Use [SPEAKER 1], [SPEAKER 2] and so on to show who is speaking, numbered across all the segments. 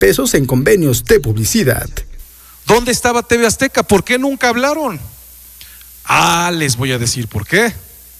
[SPEAKER 1] pesos en convenios de publicidad.
[SPEAKER 2] ¿Dónde estaba TV Azteca? ¿Por qué nunca hablaron? Les voy a decir por qué.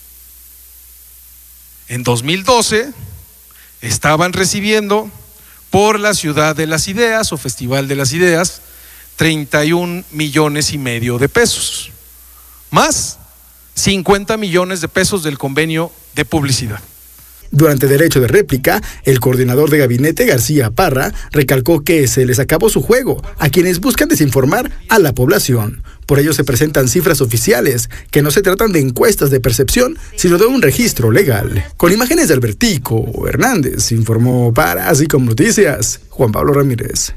[SPEAKER 2] En 2012 estaban recibiendo por la Ciudad de las Ideas o Festival de las Ideas 31 millones y medio de pesos, más 50 millones de pesos del convenio de publicidad.
[SPEAKER 1] Durante derecho de réplica, el coordinador de gabinete, García Parra, recalcó que se les acabó su juego a quienes buscan desinformar a la población. Por ello se presentan cifras oficiales, que no se tratan de encuestas de percepción, sino de un registro legal. Con imágenes de Albertico Hernández, informó para Asicom Noticias, Juan Pablo Ramírez.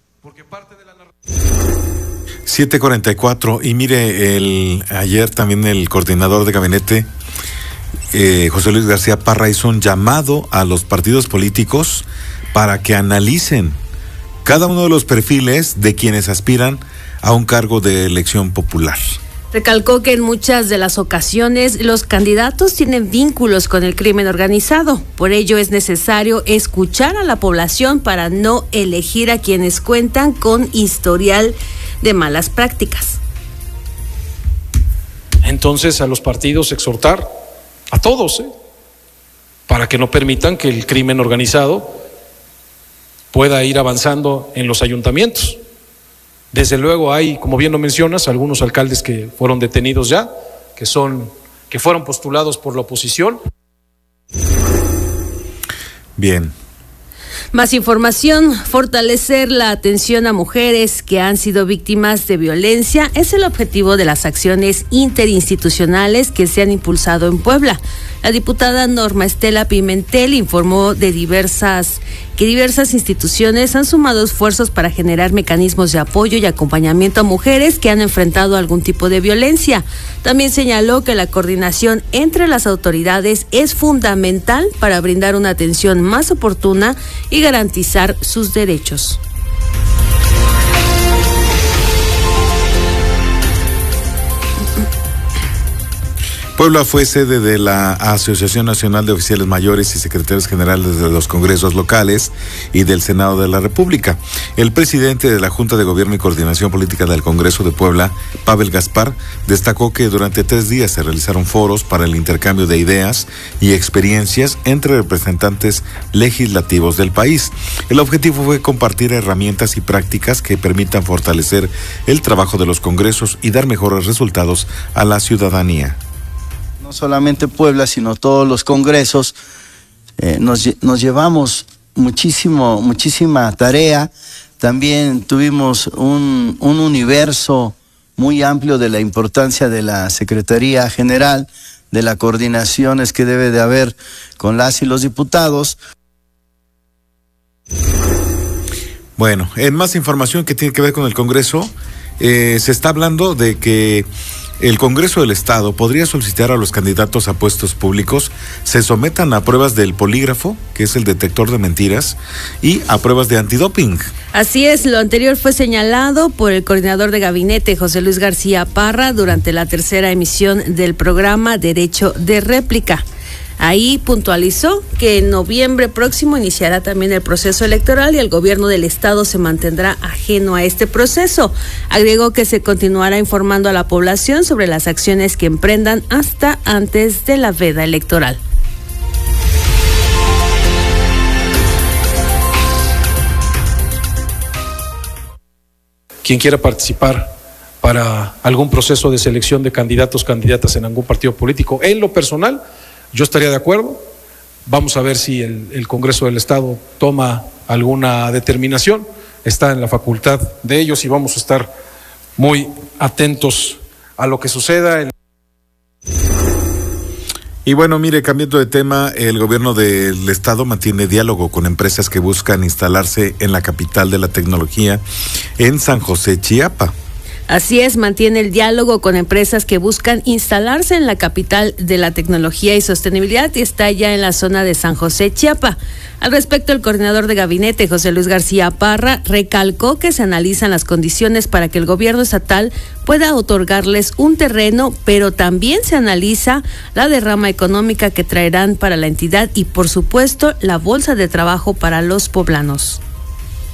[SPEAKER 3] 7:44, y mire, ayer también el coordinador de gabinete, José Luis García Parra, hizo un llamado a los partidos políticos para que analicen cada uno de los perfiles de quienes aspiran a un cargo de elección popular.
[SPEAKER 4] Recalcó que en muchas de las ocasiones los candidatos tienen vínculos con el crimen organizado. Por ello es necesario escuchar a la población para no elegir a quienes cuentan con historial de malas prácticas.
[SPEAKER 2] Entonces a los partidos exhortar, a todos, para que no permitan que el crimen organizado pueda ir avanzando en los ayuntamientos. Desde luego hay, como bien lo mencionas, algunos alcaldes que fueron detenidos ya, que fueron postulados por la oposición.
[SPEAKER 3] Bien.
[SPEAKER 4] Más información: fortalecer la atención a mujeres que han sido víctimas de violencia es el objetivo de las acciones interinstitucionales que se han impulsado en Puebla. La diputada Norma Estela Pimentel informó que diversas instituciones han sumado esfuerzos para generar mecanismos de apoyo y acompañamiento a mujeres que han enfrentado algún tipo de violencia. También señaló que la coordinación entre las autoridades es fundamental para brindar una atención más oportuna y garantizar sus derechos.
[SPEAKER 3] Puebla fue sede de la Asociación Nacional de Oficiales Mayores y Secretarios Generales de los Congresos Locales y del Senado de la República. El presidente de la Junta de Gobierno y Coordinación Política del Congreso de Puebla, Pavel Gaspar, destacó que durante 3 días se realizaron foros para el intercambio de ideas y experiencias entre representantes legislativos del país. El objetivo fue compartir herramientas y prácticas que permitan fortalecer el trabajo de los congresos y dar mejores resultados a la ciudadanía.
[SPEAKER 5] No solamente Puebla, sino todos los congresos, nos llevamos muchísima tarea. También tuvimos un universo muy amplio de la importancia de la Secretaría General, de las coordinaciones que debe de haber con las y los diputados.
[SPEAKER 3] Bueno, en más información que tiene que ver con el Congreso, se está hablando de que el Congreso del Estado podría solicitar a los candidatos a puestos públicos se sometan a pruebas del polígrafo, que es el detector de mentiras, y a pruebas de antidoping.
[SPEAKER 4] Así es, lo anterior fue señalado por el coordinador de gabinete, José Luis García Parra, durante la tercera emisión del programa Derecho de Réplica. Ahí puntualizó que en noviembre próximo iniciará también el proceso electoral y el gobierno del estado se mantendrá ajeno a este proceso. Agregó que se continuará informando a la población sobre las acciones que emprendan hasta antes de la veda electoral.
[SPEAKER 2] Quien quiera participar para algún proceso de selección de candidatos, candidatas en algún partido político, en lo personal, yo estaría de acuerdo. Vamos a ver si el Congreso del Estado toma alguna determinación. Está en la facultad de ellos y vamos a estar muy atentos a lo que suceda.
[SPEAKER 3] Y bueno, mire, cambiando de tema, el gobierno del estado mantiene diálogo con empresas que buscan instalarse en la capital de la tecnología, en San José, Chiapa.
[SPEAKER 4] Así es, mantiene el diálogo con empresas que buscan instalarse en la capital de la tecnología y sostenibilidad y está ya en la zona de San José, Chiapa. Al respecto, el coordinador de gabinete, José Luis García Parra, recalcó que se analizan las condiciones para que el gobierno estatal pueda otorgarles un terreno, pero también se analiza la derrama económica que traerán para la entidad y, por supuesto, la bolsa de trabajo para los poblanos.